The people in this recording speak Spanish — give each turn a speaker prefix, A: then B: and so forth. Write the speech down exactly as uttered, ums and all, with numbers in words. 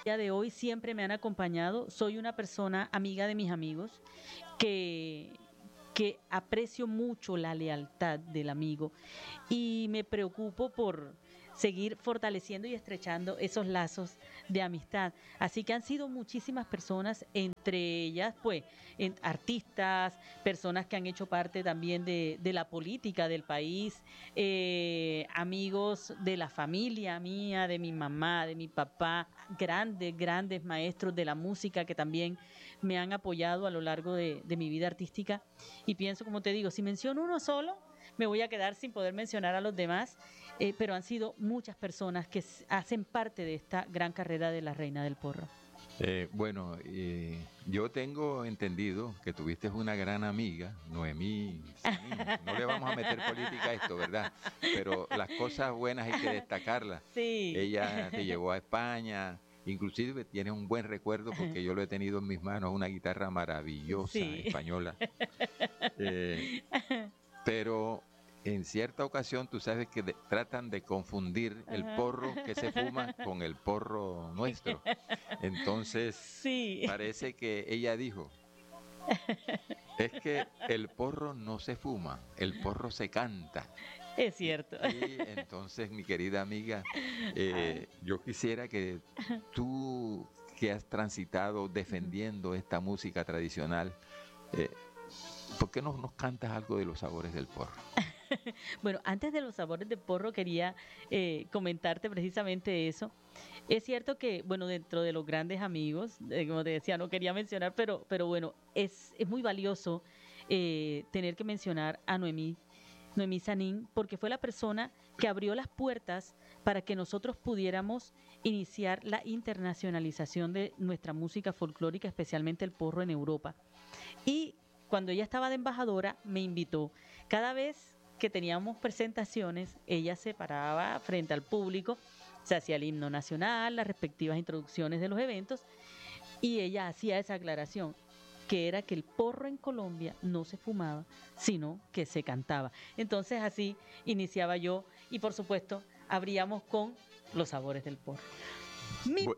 A: día de hoy siempre me han acompañado. Soy una persona amiga de mis amigos que, que aprecio mucho la lealtad del amigo y me preocupo por seguir fortaleciendo y estrechando esos lazos de amistad. Así que han sido muchísimas personas, entre ellas, pues, en- artistas, personas que han hecho parte también de, de la política del país, eh, amigos de la familia mía, de mi mamá, de mi papá, grandes, grandes maestros de la música que también me han apoyado a lo largo de, de mi vida artística. Y pienso, como te digo, si menciono uno solo, me voy a quedar sin poder mencionar a los demás, eh, pero han sido muchas personas que s- hacen parte de esta gran carrera de la Reina del Porro.
B: Eh, bueno, eh, yo tengo entendido que tuviste una gran amiga, Noemí Sanín. No le vamos a meter política a esto, ¿verdad? Pero las cosas buenas hay que destacarlas.
A: Sí.
B: Ella te llevó a España, inclusive tienes un buen recuerdo porque yo lo he tenido en mis manos, una guitarra maravillosa
A: Sí.
B: española. Eh, pero en cierta ocasión tú sabes que de- tratan de confundir el
A: Ajá.
B: porro que se fuma con el porro nuestro. Entonces,
A: Sí,
B: parece que ella dijo, es que el porro no se fuma, el porro se canta.
A: es
B: Y,
A: cierto.
B: y entonces, mi querida amiga, eh, yo quisiera que tú que has transitado defendiendo esta música tradicional, eh, ¿por qué no nos cantas algo de los sabores del porro?
A: Bueno, antes de los sabores de porro quería eh, comentarte precisamente eso. Es cierto que, bueno, dentro de los grandes amigos, eh, como te decía, no quería mencionar, pero, pero bueno, es, es muy valioso eh, tener que mencionar a Noemí, Noemí Sanín, porque fue la persona que abrió las puertas para que nosotros pudiéramos iniciar la internacionalización de nuestra música folclórica, especialmente el porro en Europa. Y cuando ella estaba de embajadora, me invitó. Cada vez que teníamos presentaciones, ella se paraba frente al público, se hacía el himno nacional, las respectivas introducciones de los eventos, y ella hacía esa aclaración, que era que el porro en Colombia no se fumaba, sino que se cantaba. Entonces así iniciaba yo y por supuesto abríamos con los sabores del porro. Mi
B: Bu-